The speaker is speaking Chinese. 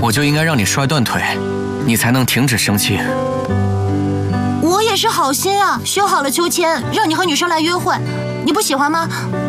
我就应该让你摔断腿，你才能停止生气。 我也是好心啊，修好了秋千，让你和女生来约会，你不喜欢吗？